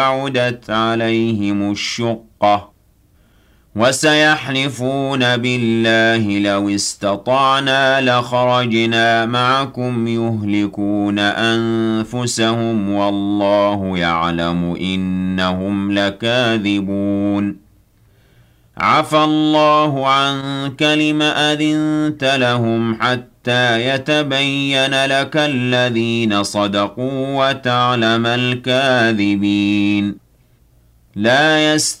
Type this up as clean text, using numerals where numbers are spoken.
بعدت عليهم الشقة وسيحلفون بالله لو استطعنا لخرجنا معكم يهلكون أنفسهم والله يعلم إنهم لكاذبون عفى الله عنك لم أذنت لهم حتى يتبين لك الذين صدقوا وتعلم الكاذبين لا